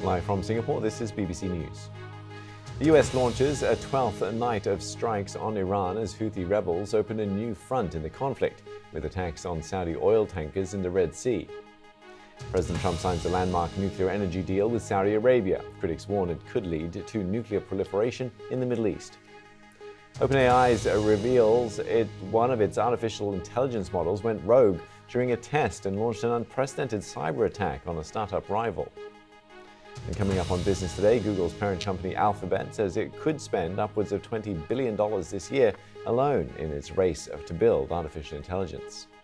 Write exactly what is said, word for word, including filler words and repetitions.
Live from Singapore, this is B B C News. The U S launches a twelfth night of strikes on Iran as Houthi rebels open a new front in the conflict, with attacks on Saudi oil tankers in the Red Sea. President Trump signs a landmark nuclear energy deal with Saudi Arabia. Critics warn it could lead to nuclear proliferation in the Middle East. OpenAI reveals it, one of its artificial intelligence models went rogue during a test and launched an unprecedented cyber attack on a startup rival. And coming up on Business Today, Google's parent company Alphabet says it could spend upwards of twenty billion dollars this year alone in its race to build artificial intelligence.